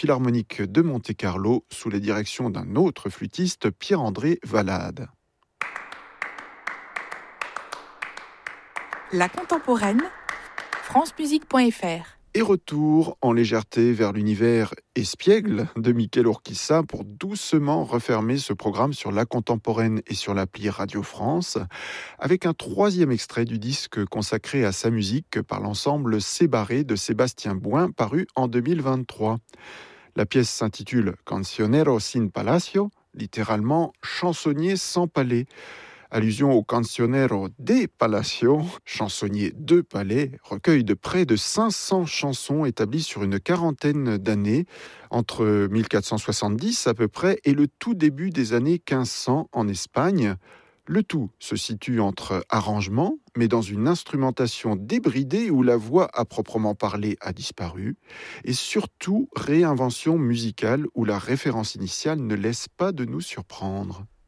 Philharmonique de Monte-Carlo sous la direction d'un autre flûtiste, Pierre-André Valade. La contemporaine, francemusique.fr. Et retour en légèreté vers l'univers espiègle de Michael Urquiza pour doucement refermer ce programme sur la contemporaine et sur l'appli Radio France, avec un troisième extrait du disque consacré à sa musique par l'ensemble Sébarré de Sébastien Bouin, paru en 2023. La pièce s'intitule Cancionero sin Palacio, littéralement chansonnier sans palais. Allusion au Cancionero de Palacio, chansonnier de palais, recueil de près de 500 chansons établies sur une quarantaine d'années, entre 1470 à peu près et le tout début des années 1500 en Espagne. Le tout se situe entre arrangements, mais dans une instrumentation débridée où la voix à proprement parler a disparu, et surtout réinvention musicale où la référence initiale ne laisse pas de nous surprendre.